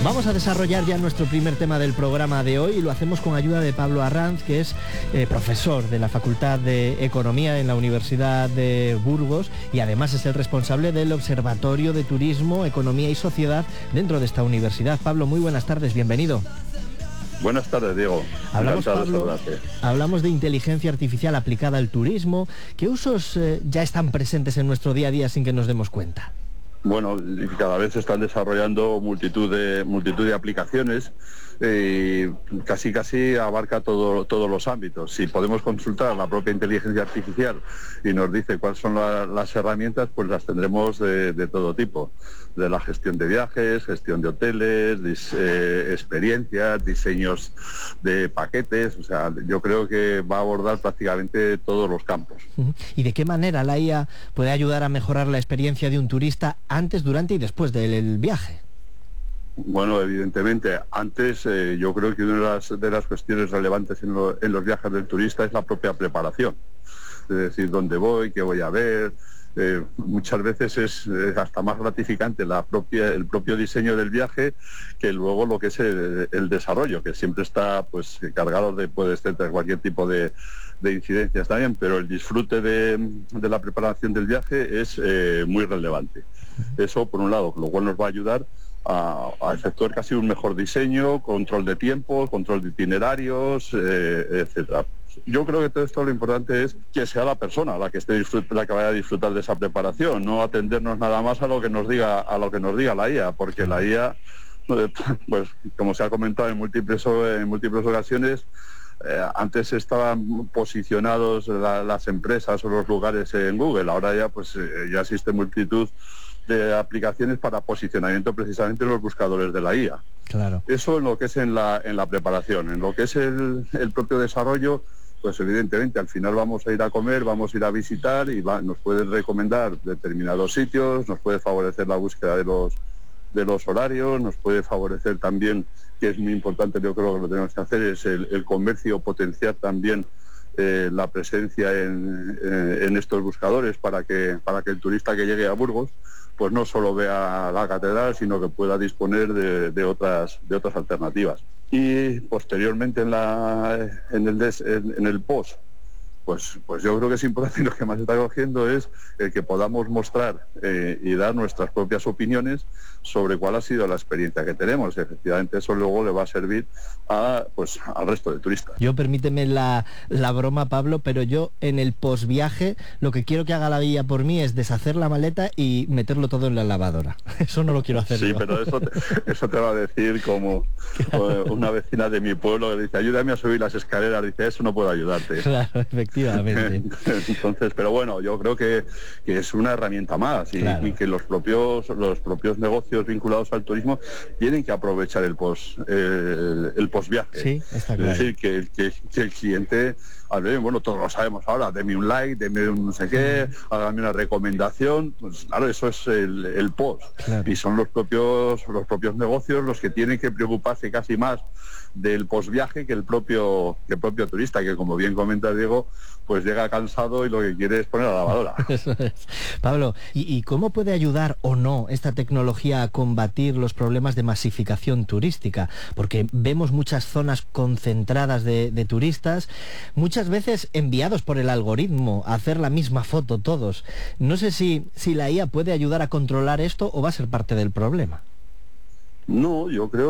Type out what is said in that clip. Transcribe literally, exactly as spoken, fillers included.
Vamos a desarrollar ya nuestro primer tema del programa de hoy y lo hacemos con ayuda de Pablo Arranz, que es eh, profesor de la Facultad de Economía en la Universidad de Burgos y además es el responsable del Observatorio de Turismo, Economía y Sociedad dentro de esta universidad. Pablo, muy buenas tardes, bienvenido. Buenas tardes, Diego. Hablamos, Pablo, hablamos de inteligencia artificial aplicada al turismo. ¿Qué usos eh, ya están presentes en nuestro día a día sin que nos demos cuenta? Bueno, cada vez se están desarrollando multitud de multitud de aplicaciones, eh, casi casi abarca todo, todos los ámbitos. Si podemos consultar la propia inteligencia artificial y nos dice cuáles son la, las herramientas, pues las tendremos de, de todo tipo, de la gestión de viajes, gestión de hoteles, dis, eh, experiencias, diseños de paquetes. O sea, yo creo que va a abordar prácticamente todos los campos. ¿Y de qué manera la I A puede ayudar a mejorar la experiencia de un turista antes, durante y después del viaje? Bueno, evidentemente, antes eh, yo creo que una de las, de las cuestiones relevantes en, lo, en los viajes del turista es la propia preparación. Es decir, dónde voy, qué voy a ver. Eh, muchas veces es, es hasta más gratificante la propia, el propio diseño del viaje que luego lo que es el, el desarrollo, que siempre está pues cargado de, puede ser de cualquier tipo de, de incidencias también, pero el disfrute de, de la preparación del viaje es eh, muy relevante. Eso por un lado, lo cual nos va a ayudar a, a efectuar casi un mejor diseño, control de tiempos, control de itinerarios, eh, etcétera. Yo creo que todo esto lo importante es que sea la persona la que esté la que vaya a disfrutar de esa preparación, no atendernos nada más a lo que nos diga a lo que nos diga la I A, porque la I A, pues como se ha comentado en múltiples en múltiples ocasiones, eh, antes estaban posicionados la, las empresas o los lugares en Google, ahora ya pues eh, ya existe multitud de aplicaciones para posicionamiento precisamente en los buscadores de la I A. Claro. Eso en lo que es en la en la preparación, en lo que es el, el propio desarrollo. Pues evidentemente al final vamos a ir a comer, vamos a ir a visitar y va, nos puede recomendar determinados sitios, nos puede favorecer la búsqueda de los de los horarios, nos puede favorecer también, que es muy importante, yo creo que lo que tenemos que hacer es el, el comercio, potenciar también eh, la presencia en, eh, en estos buscadores para que para que el turista que llegue a Burgos pues no solo vea la catedral, sino que pueda disponer de, de otras de otras alternativas. Y posteriormente en la en el des, en, en el post, pues pues yo creo que es importante, y lo que más está cogiendo es el que podamos mostrar eh, y dar nuestras propias opiniones sobre cuál ha sido la experiencia que tenemos. Efectivamente eso luego le va a servir a pues al resto de turistas. Yo permíteme la, la broma, Pablo, pero yo en el posviaje lo que quiero que haga la guía por mí es deshacer la maleta y meterlo todo en la lavadora. Eso no lo quiero hacer. Sí, yo. Pero eso te, eso te va a decir como claro. Una vecina de mi pueblo que dice, ayúdame a subir las escaleras, dice, eso no puedo ayudarte. Claro, efectivamente. Entonces, pero bueno, yo creo que, que es una herramienta más y, claro. y que los propios los propios negocios vinculados al turismo tienen que aprovechar el post el, el posviaje. Sí, está claro. Es decir, que, que, que el cliente, a ver, bueno, todos lo sabemos ahora, deme un like, deme un no sé qué, mm. hágame una recomendación, pues claro, eso es el, el post. Claro. Y son los propios los propios negocios los que tienen que preocuparse casi más del posviaje que el propio que el propio turista, que como bien comenta Diego, pues llega cansado y lo que quiere es poner a la lavadora. Eso es. Pablo, ¿y, ¿y cómo puede ayudar o no esta tecnología a combatir los problemas de masificación turística? Porque vemos muchas zonas concentradas de, de turistas, muchas veces enviados por el algoritmo a hacer la misma foto todos. No sé si, si la I A puede ayudar a controlar esto o va a ser parte del problema. No, yo creo